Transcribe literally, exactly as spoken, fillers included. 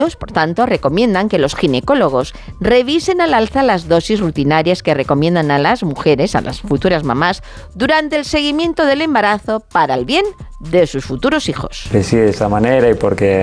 Por tanto, recomiendan que los ginecólogos revisen al alza las dosis rutinarias que recomiendan a las mujeres, a las futuras mamás, durante el seguimiento del embarazo para el bien de sus futuros hijos. Decidí de esa manera y porque